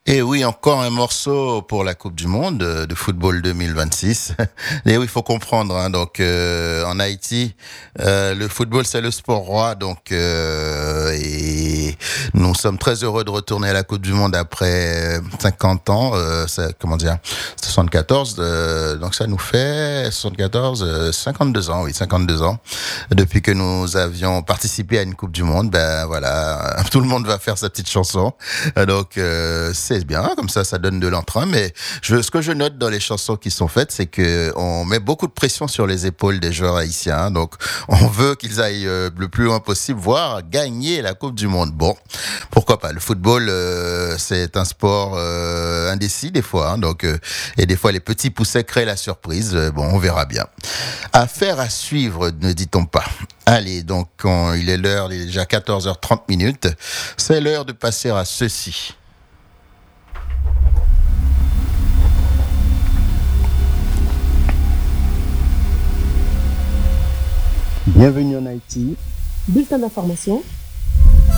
Et oui, encore un morceau pour la Coupe du Monde de football 2026. Et oui, il faut comprendre. Donc, en Haïti, le football c'est le sport roi. Donc, et nous sommes très heureux de retourner à la Coupe du Monde après 50 ans. 74. Donc, ça nous fait 74, 52 ans. Oui, 52 ans depuis que nous avions participé à une Coupe du Monde. Ben voilà, tout le monde va faire sa petite chanson. Donc, c'est bien, comme ça donne de l'entrain. Mais ce que je note dans les chansons qui sont faites, c'est que on met beaucoup de pression sur les épaules des joueurs haïtiens. Donc, on veut qu'ils aillent le plus loin possible, voire gagner la Coupe du Monde. Bon, pourquoi pas. Le football, c'est un sport indécis des fois. Donc, et des fois, les petits poussets créent la surprise. Bon, on verra bien. Affaire à suivre, ne dit-on pas. Allez, donc, il est déjà 14h30 minutes. C'est l'heure de passer à ceci. Bienvenue en Haïti. Bulletin d'information